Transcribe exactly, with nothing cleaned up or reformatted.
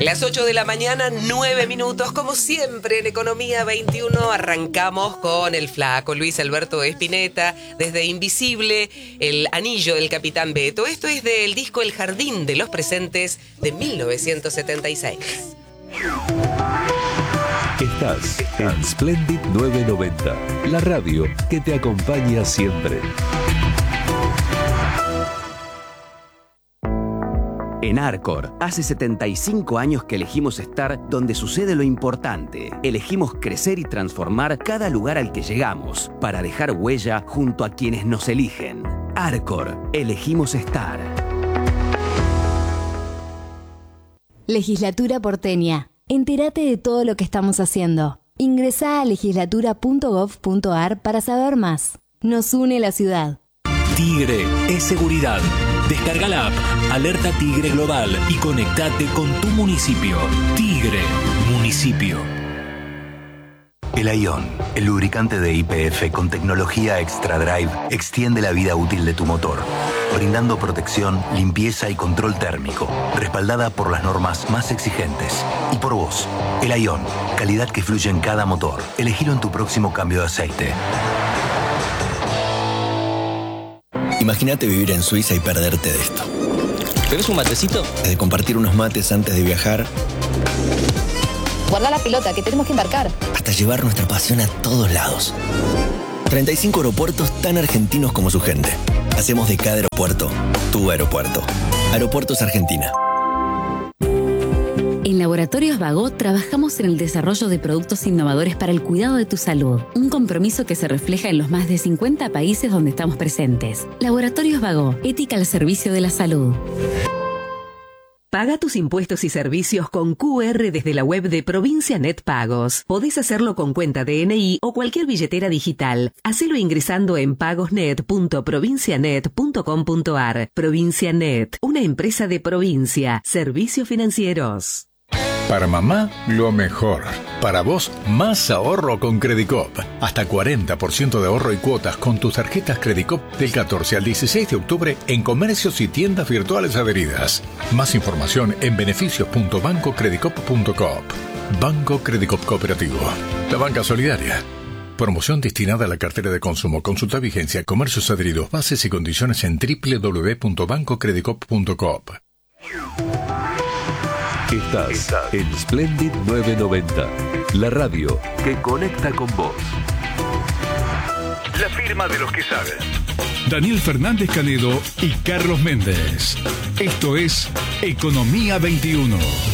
Las ocho de la mañana, nueve minutos. Como siempre en Economía veintiuno, arrancamos con el flaco Luis Alberto Spinetta, desde Invisible, el anillo del Capitán Beto. Esto es del disco El Jardín de los Presentes de mil novecientos setenta y seis. Estás en Splendid novecientos noventa, la radio que te acompaña siempre. En Arcor, hace setenta y cinco años que elegimos estar donde sucede lo importante. Elegimos crecer y transformar cada lugar al que llegamos para dejar huella junto a quienes nos eligen. Arcor, elegimos estar. Legislatura porteña. Entérate de todo lo que estamos haciendo. Ingresá a legislatura punto gov punto ar para saber más. Nos une la ciudad. Tigre es seguridad. Descarga la app Alerta Tigre Global y conectate con tu municipio. Tigre, municipio. El Aion, el lubricante de Y P F con tecnología Extra Drive, extiende la vida útil de tu motor, brindando protección, limpieza y control térmico, respaldada por las normas más exigentes. Y por vos, el Aion, calidad que fluye en cada motor. Elegilo en tu próximo cambio de aceite. Imagínate vivir en Suiza y perderte de esto. ¿Tenés un matecito? Desde compartir unos mates antes de viajar, guarda la pelota, que tenemos que embarcar, hasta llevar nuestra pasión a todos lados. treinta y cinco aeropuertos tan argentinos como su gente. Hacemos de cada aeropuerto tu aeropuerto. Aeropuertos Argentina. En Laboratorios Vago trabajamos en el desarrollo de productos innovadores para el cuidado de tu salud. Un compromiso que se refleja en los más de cincuenta países donde estamos presentes. Laboratorios Vago, ética al servicio de la salud. Paga tus impuestos y servicios con Q R desde la web de Provincia Net Pagos. Podés hacerlo con cuenta de N I o cualquier billetera digital. Hacelo ingresando en pagosnet punto provincianet punto com punto ar. Provincia Net, una empresa de Provincia. Servicios financieros. Para mamá, lo mejor. Para vos, más ahorro con Credicop. Hasta cuarenta por ciento de ahorro y cuotas con tus tarjetas Credicop del catorce al dieciséis de octubre en comercios y tiendas virtuales adheridas. Más información en beneficios punto banco credicop punto coop. Banco Credicop Cooperativo. La banca solidaria. Promoción destinada a la cartera de consumo. Consulta vigencia, comercios adheridos, bases y condiciones en doble u doble u doble u punto banco credicop punto coop. Estás, Estás en Splendid novecientos noventa, la radio que conecta con vos. La firma de los que saben. Daniel Fernández Canedo y Carlos Méndez. Esto es Economía veintiuno.